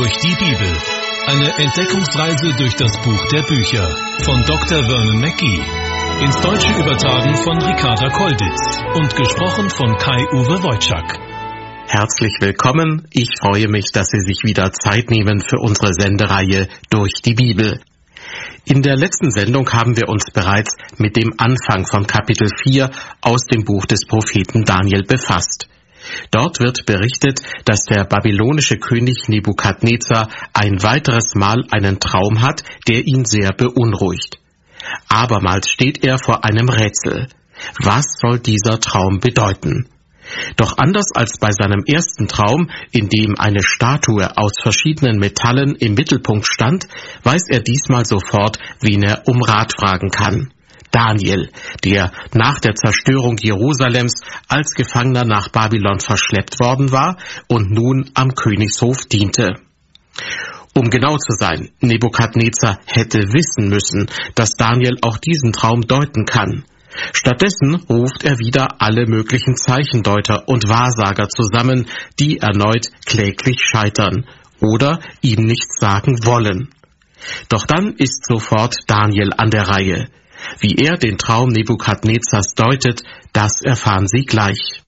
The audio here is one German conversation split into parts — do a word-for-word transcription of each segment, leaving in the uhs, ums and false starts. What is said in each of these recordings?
durch die Bibel. Eine Entdeckungsreise durch das Buch der Bücher von Doktor Vernon Mackey. Ins Deutsche übertragen von Ricarda Kolditz und gesprochen von Kai-Uwe Wojczak. Herzlich willkommen. Ich freue mich, dass Sie sich wieder Zeit nehmen für unsere Sendereihe Durch die Bibel. In der letzten Sendung haben wir uns bereits mit dem Anfang von Kapitel vier aus dem Buch des Propheten Daniel befasst. Dort wird berichtet, dass der babylonische König Nebukadnezar ein weiteres Mal einen Traum hat, der ihn sehr beunruhigt. Abermals steht er vor einem Rätsel. Was soll dieser Traum bedeuten? Doch anders als bei seinem ersten Traum, in dem eine Statue aus verschiedenen Metallen im Mittelpunkt stand, weiß er diesmal sofort, wen er um Rat fragen kann. Daniel, der nach der Zerstörung Jerusalems als Gefangener nach Babylon verschleppt worden war und nun am Königshof diente. Um genau zu sein, Nebukadnezar hätte wissen müssen, dass Daniel auch diesen Traum deuten kann. Stattdessen ruft er wieder alle möglichen Zeichendeuter und Wahrsager zusammen, die erneut kläglich scheitern oder ihm nichts sagen wollen. Doch dann ist sofort Daniel an der Reihe. Wie er den Traum Nebukadnezars deutet, das erfahren Sie gleich.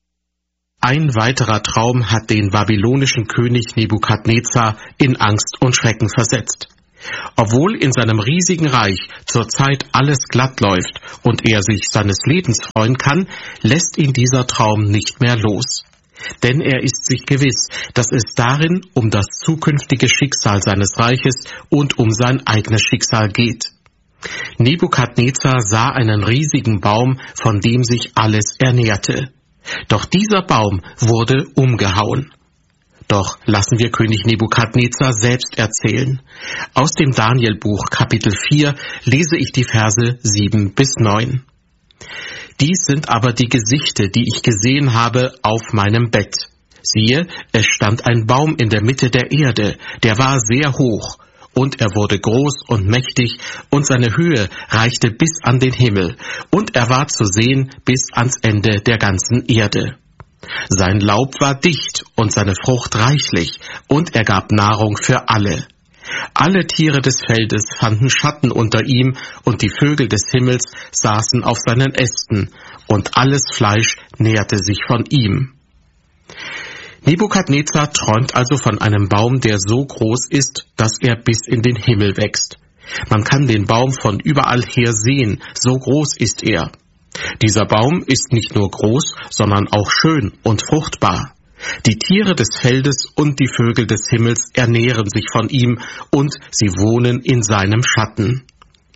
Ein weiterer Traum hat den babylonischen König Nebukadnezar in Angst und Schrecken versetzt. Obwohl in seinem riesigen Reich zurzeit alles glatt läuft und er sich seines Lebens freuen kann, lässt ihn dieser Traum nicht mehr los. Denn er ist sich gewiss, dass es darin um das zukünftige Schicksal seines Reiches und um sein eigenes Schicksal geht. Nebukadnezar sah einen riesigen Baum, von dem sich alles ernährte. Doch dieser Baum wurde umgehauen. Doch lassen wir König Nebukadnezar selbst erzählen. Aus dem Danielbuch Kapitel vier lese ich die Verse sieben bis neun. Dies sind aber die Gesichte, die ich gesehen habe auf meinem Bett. Siehe, es stand ein Baum in der Mitte der Erde, der war sehr hoch. Und er wurde groß und mächtig, und seine Höhe reichte bis an den Himmel, und er war zu sehen bis ans Ende der ganzen Erde. Sein Laub war dicht und seine Frucht reichlich, und er gab Nahrung für alle. Alle Tiere des Feldes fanden Schatten unter ihm, und die Vögel des Himmels saßen auf seinen Ästen, und alles Fleisch nährte sich von ihm. Nebukadnezar träumt also von einem Baum, der so groß ist, dass er bis in den Himmel wächst. Man kann den Baum von überall her sehen, so groß ist er. Dieser Baum ist nicht nur groß, sondern auch schön und fruchtbar. Die Tiere des Feldes und die Vögel des Himmels ernähren sich von ihm und sie wohnen in seinem Schatten.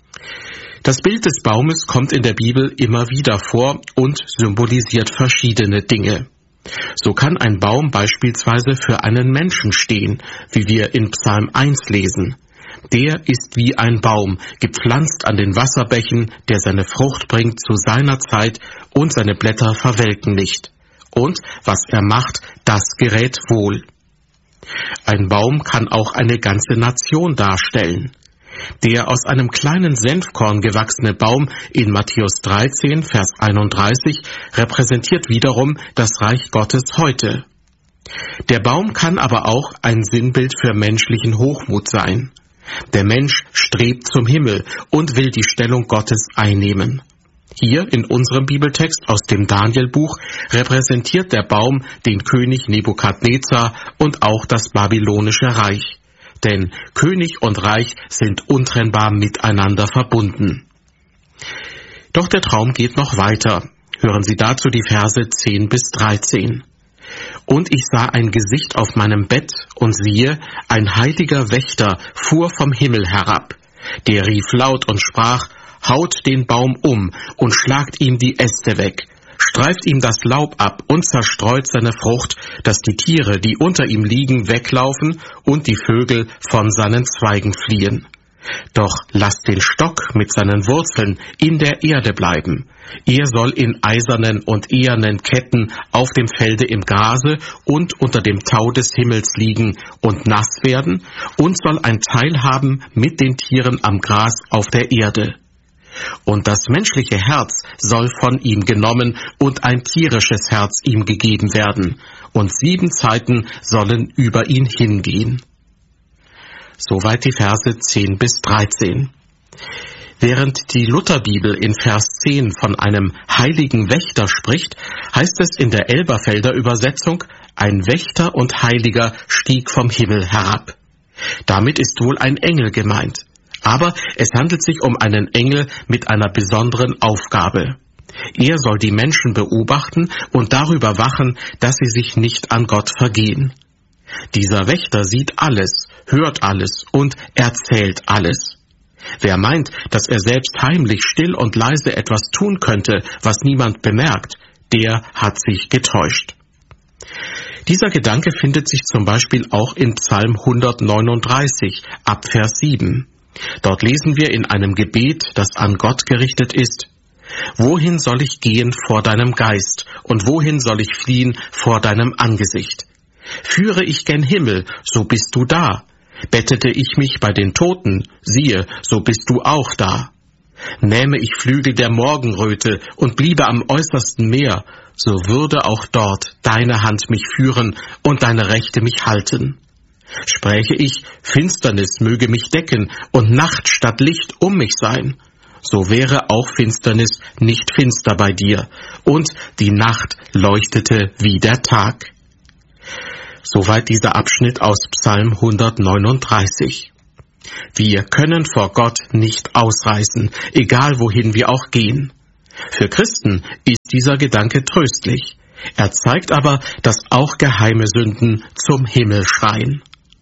Das Bild des Baumes kommt in der Bibel immer wieder vor und symbolisiert verschiedene Dinge. So kann ein Baum beispielsweise für einen Menschen stehen, wie wir in Psalm eins lesen. Der ist wie ein Baum, gepflanzt an den Wasserbächen, der seine Frucht bringt zu seiner Zeit und seine Blätter verwelken nicht. Und was er macht, das gerät wohl. Ein Baum kann auch eine ganze Nation darstellen. Der aus einem kleinen Senfkorn gewachsene Baum in Matthäus dreizehn, Vers einunddreißig, repräsentiert wiederum das Reich Gottes heute. Der Baum kann aber auch ein Sinnbild für menschlichen Hochmut sein. Der Mensch strebt zum Himmel und will die Stellung Gottes einnehmen. Hier in unserem Bibeltext aus dem Danielbuch repräsentiert der Baum den König Nebukadnezar und auch das babylonische Reich. Denn König und Reich sind untrennbar miteinander verbunden. Doch der Traum geht noch weiter. Hören Sie dazu die Verse zehn bis dreizehn. Und ich sah ein Gesicht auf meinem Bett, und siehe, ein heiliger Wächter fuhr vom Himmel herab. Der rief laut und sprach, haut den Baum um und schlagt ihm die Äste weg. Streift ihm das Laub ab und zerstreut seine Frucht, dass die Tiere, die unter ihm liegen, weglaufen und die Vögel von seinen Zweigen fliehen. Doch lasst den Stock mit seinen Wurzeln in der Erde bleiben. Er soll in eisernen und ehernen Ketten auf dem Felde im Grase und unter dem Tau des Himmels liegen und nass werden und soll ein Teil haben mit den Tieren am Gras auf der Erde. Und das menschliche Herz soll von ihm genommen und ein tierisches Herz ihm gegeben werden. Und sieben Zeiten sollen über ihn hingehen. Soweit die Verse zehn bis dreizehn. Während die Lutherbibel in Vers zehn von einem heiligen Wächter spricht, heißt es in der Elberfelder Übersetzung, ein Wächter und Heiliger stieg vom Himmel herab. Damit ist wohl ein Engel gemeint. Aber es handelt sich um einen Engel mit einer besonderen Aufgabe. Er soll die Menschen beobachten und darüber wachen, dass sie sich nicht an Gott vergehen. Dieser Wächter sieht alles, hört alles und erzählt alles. Wer meint, dass er selbst heimlich still und leise etwas tun könnte, was niemand bemerkt, der hat sich getäuscht. Dieser Gedanke findet sich zum Beispiel auch in Psalm hundertneununddreißig, ab Vers sieben. Dort lesen wir in einem Gebet, das an Gott gerichtet ist: Wohin soll ich gehen vor deinem Geist, und wohin soll ich fliehen vor deinem Angesicht? Führe ich gen Himmel, so bist du da. Bettete ich mich bei den Toten, siehe, so bist du auch da. Nähme ich Flügel der Morgenröte und bliebe am äußersten Meer, so würde auch dort deine Hand mich führen und deine Rechte mich halten. Spräche ich, Finsternis möge mich decken und Nacht statt Licht um mich sein, so wäre auch Finsternis nicht finster bei dir, und die Nacht leuchtete wie der Tag. Soweit dieser Abschnitt aus Psalm hundertneununddreißig. Wir können vor Gott nicht ausreißen, egal wohin wir auch gehen. Für Christen ist dieser Gedanke tröstlich. Er zeigt aber, dass auch geheime Sünden zum Himmel schreien.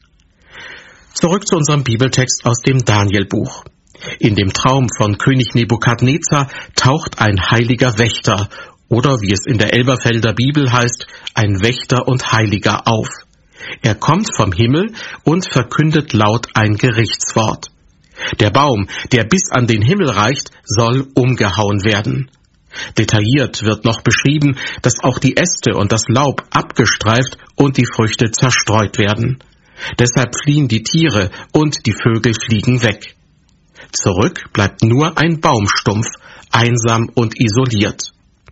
Zurück zu unserem Bibeltext aus dem Danielbuch. In dem Traum von König Nebukadnezar taucht ein heiliger Wächter, oder wie es in der Elberfelder Bibel heißt, ein Wächter und Heiliger auf. Er kommt vom Himmel und verkündet laut ein Gerichtswort. Der Baum, der bis an den Himmel reicht, soll umgehauen werden. Detailliert wird noch beschrieben, dass auch die Äste und das Laub abgestreift und die Früchte zerstreut werden. Deshalb fliehen die Tiere und die Vögel fliegen weg. Zurück bleibt nur ein Baumstumpf, einsam und isoliert.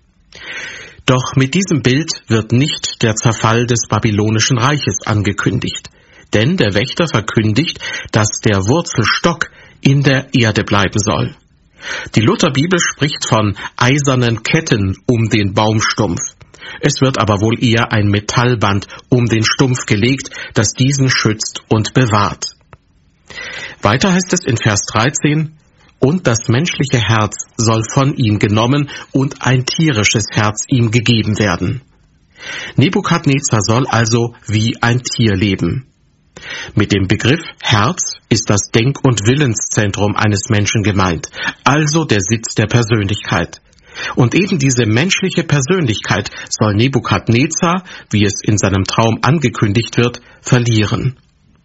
Doch mit diesem Bild wird nicht der Zerfall des babylonischen Reiches angekündigt, denn der Wächter verkündigt, dass der Wurzelstock in der Erde bleiben soll. Die Lutherbibel spricht von eisernen Ketten um den Baumstumpf. Es wird aber wohl eher ein Metallband um den Stumpf gelegt, das diesen schützt und bewahrt. Weiter heißt es in Vers dreizehn, und das menschliche Herz soll von ihm genommen und ein tierisches Herz ihm gegeben werden. Nebukadnezar soll also wie ein Tier leben. Mit dem Begriff Herz ist das Denk- und Willenszentrum eines Menschen gemeint, also der Sitz der Persönlichkeit. Und eben diese menschliche Persönlichkeit soll Nebukadnezar, wie es in seinem Traum angekündigt wird, verlieren.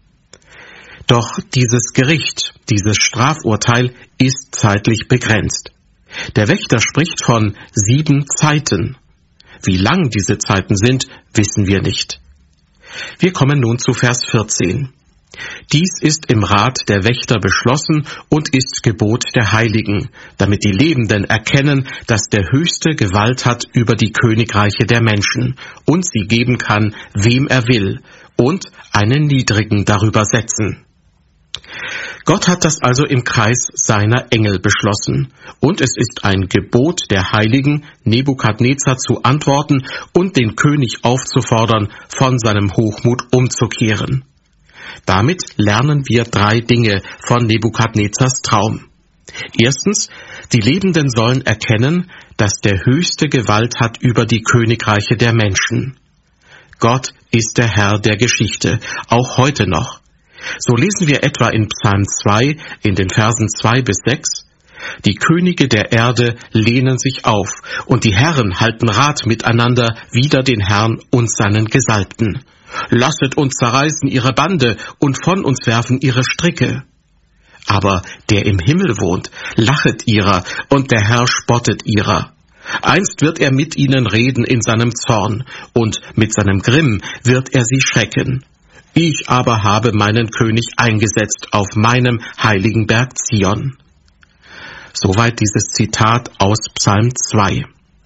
Doch dieses Gericht, dieses Strafurteil ist zeitlich begrenzt. Der Wächter spricht von sieben Zeiten. Wie lang diese Zeiten sind, wissen wir nicht. Wir kommen nun zu Vers vierzehn. Dies ist im Rat der Wächter beschlossen und ist Gebot der Heiligen, damit die Lebenden erkennen, dass der Höchste Gewalt hat über die Königreiche der Menschen und sie geben kann, wem er will, und einen Niedrigen darüber setzen. Gott hat das also im Kreis seiner Engel beschlossen, und es ist ein Gebot der Heiligen, Nebukadnezar zu antworten und den König aufzufordern, von seinem Hochmut umzukehren. Damit lernen wir drei Dinge von Nebukadnezars Traum. Erstens, die Lebenden sollen erkennen, dass der Höchste Gewalt hat über die Königreiche der Menschen. Gott ist der Herr der Geschichte, auch heute noch. So lesen wir etwa in Psalm zwei, in den Versen zwei bis sechs, die Könige der Erde lehnen sich auf, und die Herren halten Rat miteinander wider den Herrn und seinen Gesalbten. Lasset uns zerreißen ihre Bande und von uns werfen ihre Stricke. Aber der im Himmel wohnt, lachet ihrer, und der Herr spottet ihrer. Einst wird er mit ihnen reden in seinem Zorn, und mit seinem Grimm wird er sie schrecken. Ich aber habe meinen König eingesetzt auf meinem heiligen Berg Zion. Soweit dieses Zitat aus Psalm zwei.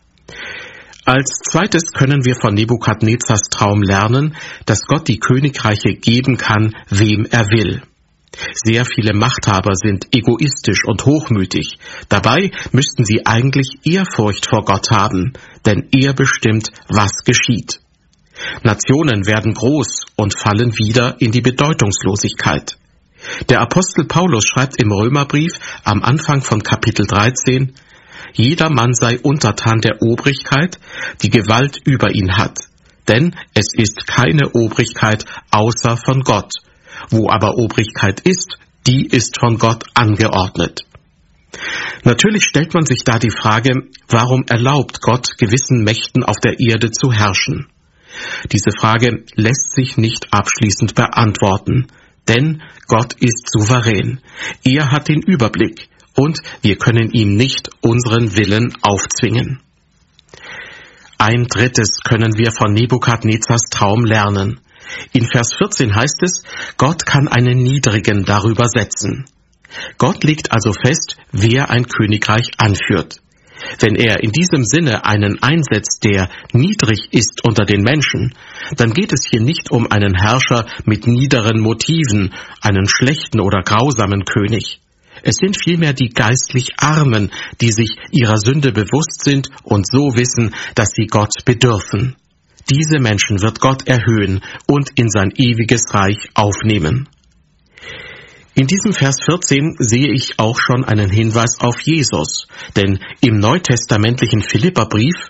Als zweites können wir von Nebukadnezars Traum lernen, dass Gott die Königreiche geben kann, wem er will. Sehr viele Machthaber sind egoistisch und hochmütig. Dabei müssten sie eigentlich Ehrfurcht vor Gott haben, denn er bestimmt, was geschieht. Nationen werden groß und fallen wieder in die Bedeutungslosigkeit. Der Apostel Paulus schreibt im Römerbrief am Anfang von Kapitel dreizehn, jeder Mann sei untertan der Obrigkeit, die Gewalt über ihn hat. Denn es ist keine Obrigkeit außer von Gott. Wo aber Obrigkeit ist, die ist von Gott angeordnet. Natürlich stellt man sich da die Frage, warum erlaubt Gott gewissen Mächten auf der Erde zu herrschen? Diese Frage lässt sich nicht abschließend beantworten, denn Gott ist souverän. Er hat den Überblick und wir können ihm nicht unseren Willen aufzwingen. Ein drittes können wir von Nebukadnezars Traum lernen. In Vers vierzehn heißt es, Gott kann einen Niedrigen darüber setzen. Gott legt also fest, wer ein Königreich anführt. Wenn er in diesem Sinne einen einsetzt, der niedrig ist unter den Menschen, dann geht es hier nicht um einen Herrscher mit niederen Motiven, einen schlechten oder grausamen König. Es sind vielmehr die geistlich Armen, die sich ihrer Sünde bewusst sind und so wissen, dass sie Gott bedürfen. Diese Menschen wird Gott erhöhen und in sein ewiges Reich aufnehmen. In diesem Vers vierzehn sehe ich auch schon einen Hinweis auf Jesus, denn im neutestamentlichen Philipperbrief